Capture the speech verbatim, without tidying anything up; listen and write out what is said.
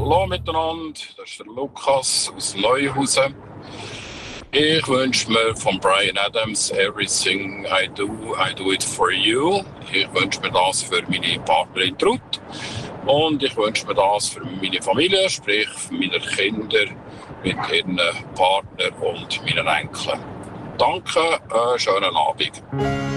Hallo miteinander, das ist der Lukas aus Neuhausen. Ich wünsche mir von Bryan Adams Everything I Do, I Do It For You. Ich wünsche mir das für meine Partnerin Ruth. Und ich wünsche mir das für meine Familie, sprich für meine Kinder mit ihren Partnern und meinen Enkeln. Danke, äh, schönen Abend.